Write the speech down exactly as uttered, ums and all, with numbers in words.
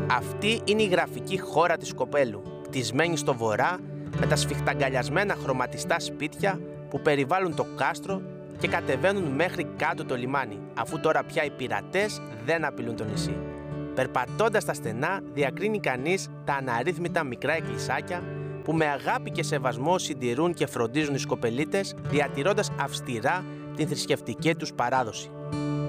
Αυτή είναι η γραφική χώρα της Σκοπέλου, κτισμένη στο βορρά με τα σφιχταγκαλιασμένα χρωματιστά σπίτια που περιβάλλουν το κάστρο και κατεβαίνουν μέχρι κάτω το λιμάνι, αφού τώρα πια οι πειρατές δεν απειλούν το νησί. Περπατώντας στα στενά, διακρίνει κανείς τα αναρρύθμιτα μικρά εκκλησάκια που με αγάπη και σεβασμό συντηρούν και φροντίζουν οι σκοπελίτες, διατηρώντας αυστηρά την θρησκευτική τους παράδοση.